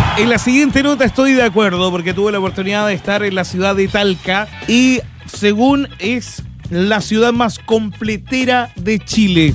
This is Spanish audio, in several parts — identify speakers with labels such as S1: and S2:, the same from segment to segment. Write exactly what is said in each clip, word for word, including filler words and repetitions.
S1: En la siguiente nota estoy de acuerdo porque tuve la oportunidad de estar en la ciudad de Talca y según es la ciudad más completera de Chile.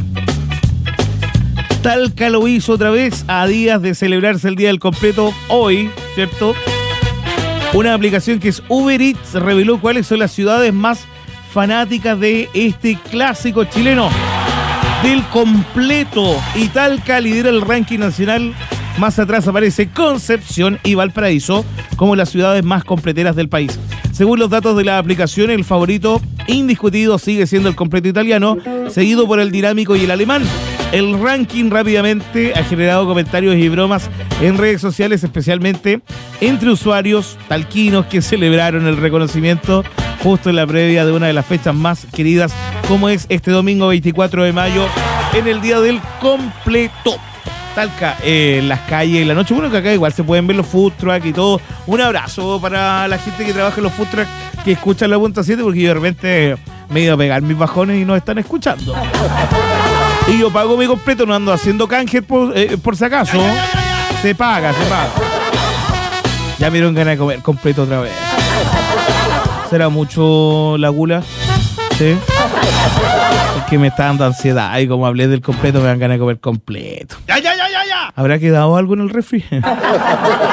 S1: Talca lo hizo otra vez a días de celebrarse el Día del Completo hoy, ¿cierto? Una aplicación que es Uber Eats reveló cuáles son las ciudades más fanáticas de este clásico chileno del completo. Y Talca lidera el ranking nacional. Más atrás aparece Concepción y Valparaíso como las ciudades más completeras del país. Según los datos de la aplicación, el favorito indiscutido sigue siendo el completo italiano, seguido por el dinámico y el alemán. El ranking rápidamente ha generado comentarios y bromas en redes sociales, especialmente entre usuarios talquinos que celebraron el reconocimiento justo en la previa de una de las fechas más queridas, como es este domingo veinticuatro de mayo, en el Día del Completo. Talca, eh, en las calles, en la noche, bueno, que acá igual se pueden ver los food truck y todo. Un abrazo para la gente que trabaja en los food truck, que escuchan la punta siete, porque yo de repente me he ido a pegar mis bajones y nos están escuchando. Y yo pago mi completo, no ando haciendo canje por, eh, por si acaso. Se paga, se paga. Ya me dieron ganas de comer completo otra vez. ¿Será mucho la gula? Sí. Es que me está dando ansiedad y como hablé del completo me dan ganas de comer completo.
S2: ¡Ya, ya, ya, ya, ya!
S1: ¿Habrá quedado algo en el refri?